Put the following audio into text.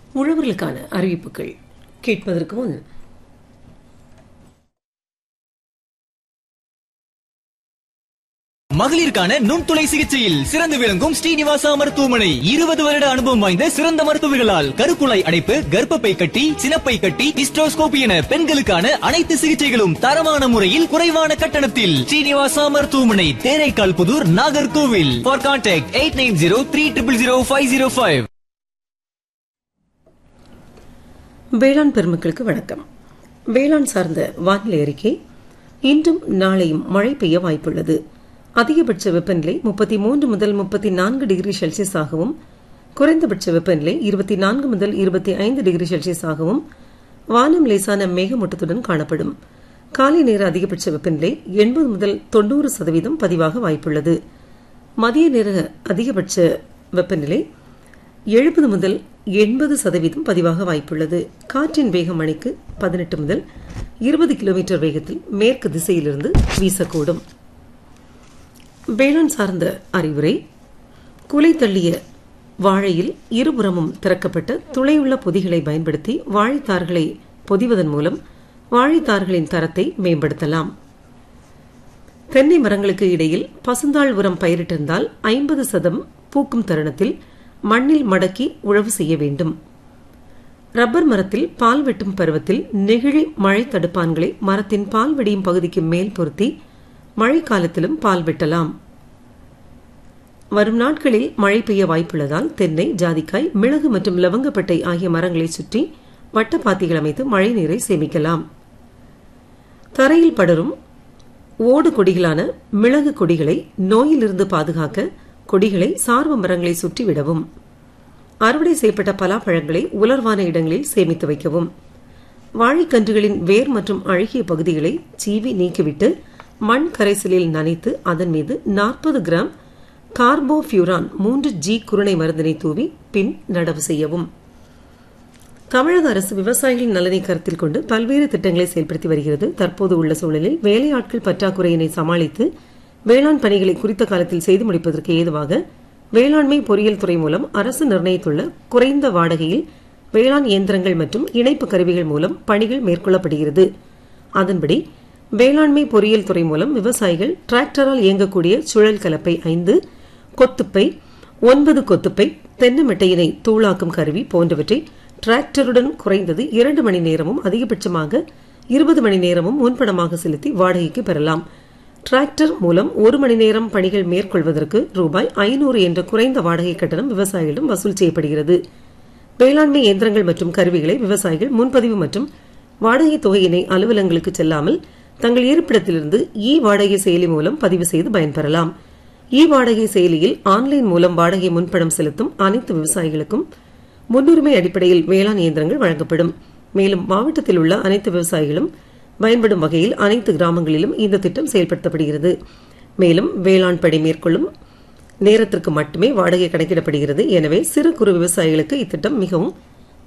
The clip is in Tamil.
உழவர்களுக்கான அறிவிப்புகள் கேட்பதற்கு முன் மகளிருக்கான நுண்துளை சிகிச்சையில் சிறந்து விளங்கும் ஸ்ரீனிவாசா மருத்துவமனை 20 வருட அனுபவம் வாய்ந்த சிறந்த மருத்துவர்களால் கருக்குழாய் அடைப்பு, கர்ப்பப்பை கட்டி, சினப்பை கட்டி, ஹிஸ்டோஸ்கோபி என பெண்களுக்கான அனைத்து சிகிச்சைகளும் தரமான முறையில் குறைவான கட்டணத்தில். ஸ்ரீனிவாசா மருத்துவமனை, தேரைக்கால் புதூர், நாகர்கோவில். For contact 8903000505. வேளாண் பெருமக்களுக்கு வணக்கம். வேளாண் சார்ந்த வானிலை அறிக்கை. இன்றும் நாளையும் மழை பெய்ய வாய்ப்புள்ளது. அதிகபட்ச வெப்பநிலை 33 முதல் 34 டிகிரி செல்சியஸ் ஆகவும், குறைந்தபட்ச வெப்பநிலை 24 முதல் 25 டிகிரி செல்சியஸ் ஆகவும் வானம் லேசான மேகமூட்டத்துடன் காணப்படும். காலை நேர அதிகபட்ச வெப்பநிலை 80 முதல் 90% பதிவாக வாய்ப்புள்ளது. மதிய நேர அதிகபட்ச வெப்பநிலை 70 முதல் 80% பதிவாக வாய்ப்புள்ளது. காற்றின் வேகம் மணிக்கு 18 முதல் 20 கிலோமீட்டர் வேகத்தில் மேற்கு திசையிலிருந்து வீசக்கூடும். வேளாண் சார்ந்த அறிவுரை. குலை தள்ளிய வாழையில் இருபுறமும் திறக்கப்பட்ட துளையுள்ள பொதிகளை பயன்படுத்தி வாழைத்தார்களை பொதிவதன் மூலம் வாழைத்தார்களின் தரத்தை மேம்படுத்தலாம். தென்னை மரங்களுக்கு இடையில் பசுந்தாள் உரம் பயிரிட்டிருந்தால் 50% பூக்கும் தருணத்தில் மண்ணில் மடக்கி உழவு செய்ய வேண்டும். ரப்பர் மரத்தில் பால் வெட்டும் பருவத்தில் நெகிழி மழை தடுப்பான்களை மரத்தின் பால் வெடியும் பகுதிக்கு மேல் பொருத்தி மழைக்காலத்திலும் பால் வெட்டலாம். வரும் நாட்களில் மழை பெய்ய வாய்ப்புள்ளதால் தென்னை, ஜாதிக்காய், மிளகு மற்றும் லவங்கப்பட்டை ஆகிய மரங்களை சுற்றி வட்டப்பாத்திகள் அமைத்து மழை நீரை சேமிக்கலாம். தரையில் படரும் ஓடு கொடிகளான மிளகு கொடிகளை நோயிலிருந்து பாதுகாக்க கொடிகளை சார்பு மரங்களை சுற்றி விடவும். அறுவடை செய்யப்பட்ட பலாப்பழங்களை உலர்வான இடங்களில் சேமித்து வைக்கவும். வாழைக்கன்றுகளின் வேர் மற்றும் அழுகிய பகுதிகளை சீவி நீக்கிவிட்டு மண் கரைசலில் நனைத்து அதன் மீது 40 கிராம் கார்போஃபியூரான் 3G குருணை மருந்தினை தூவி பின் நடவு செய்யவும். தமிழக அரசு விவசாயிகளின் நலனை கருத்தில் கொண்டு பல்வேறு திட்டங்களை செயல்படுத்தி வருகிறது. தற்போது உள்ள சூழலில் வேலையாட்கள் பற்றாக்குறையினை சமாளித்து வேளாண் பணிகளை குறித்த காலத்தில் செய்து முடிப்பதற்கு ஏதுவாக வேளாண்மை பொறியியல் துறை மூலம் அரசு நிர்ணயித்துள்ள குறைந்த வாடகையில் வேளாண் இயந்திரங்கள் மற்றும் இணைப்பு கருவிகள் மூலம் பணிகள் மேற்கொள்ளப்படுகிறது. அதன்படி வேளாண்மை பொறியியல் துறை மூலம் விவசாயிகள் டிராக்டரால் இயங்கக்கூடிய சுழல் கலப்பை 5, கொத்துப்பை, 9 கொத்துப்பை, தென்னமெட்டையினை தூளாக்கும் கருவி போன்றவற்றை டிராக்டருடன் குறைந்தது 2 மணி நேரமும் அதிகபட்சமாக 20 மணி நேரமும் முன்பணமாக செலுத்தி வாடகைக்கு பெறலாம். டிராக்டர் மூலம் 1 மணி நேரம் பணிகள் மேற்கொள்வதற்கு ரூபாய் 500 என்ற குறைந்த வாடகை கட்டணம் விவசாயிகளிடம் வசூல் செய்யப்படுகிறது. வேளாண்மை இயந்திரங்கள் மற்றும் கருவிகளை விவசாயிகள் முன்பதிவு மற்றும் வாடகை தொகையினை அலுவலகங்களுக்கு செல்லாமல் தங்கள் இருப்பிடத்திலிருந்து வாடகை செயலி மூலம் பதிவு செய்து பயன்பெறலாம். வாடகை செயலியில் ஆன்லைன் மூலம் வாடகை முன்பணம் செலுத்தும் அனைத்து விவசாயிகளுக்கும் முன்னுரிமை அடிப்படையில் வேளாண் இயந்திரங்கள் வழங்கப்படும். மேலும் மாவட்டத்தில் உள்ள அனைத்து விவசாயிகளும் பயன்படும் வகையில் அனைத்து கிராமங்களிலும் இந்த திட்டம் செயல்படுத்தப்படுகிறது. மேலும் வேளாண் பணி மேற்கொள்ளும் நேரத்திற்கு மட்டுமே வாடகை கணக்கிடப்படுகிறது. எனவே சிறு குறு விவசாயிகளுக்கு இத்திட்டம் மிகவும்